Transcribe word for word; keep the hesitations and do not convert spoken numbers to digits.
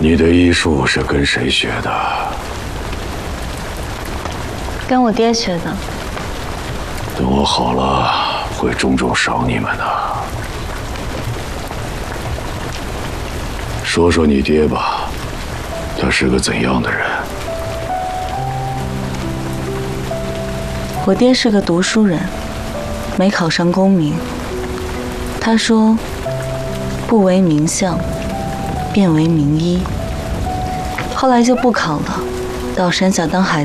你的医术是跟谁学的？ 跟我爹学的。 等我好了，会重重赏你们的。说说你爹吧，他是个怎样的人？ 我爹是个读书人，没考上功名。他说：“不为名相，便为名医。”后来就不考了，到山下当孩子。